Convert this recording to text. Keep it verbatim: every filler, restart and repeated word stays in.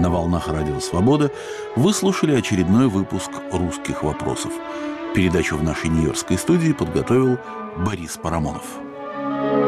На волнах Радио Свобода вы слушали очередной выпуск «Русских вопросов». Передачу в нашей нью-йоркской студии подготовил Борис Парамонов.